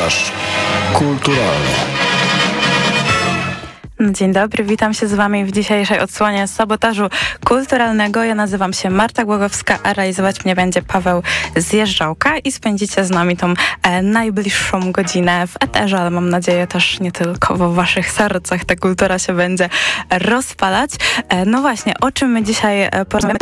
Sabotaż kulturalny. Dzień dobry, witam się z Wami w dzisiejszej odsłonie Sabotażu Kulturalnego. Ja nazywam się Marta Głogowska, a realizować mnie będzie Paweł Zjeżdżałka i spędzicie z nami tą najbliższą godzinę w eterze, ale mam nadzieję też nie tylko w Waszych sercach ta kultura się będzie rozpalać. No właśnie, o czym my dzisiaj porozmawiamy?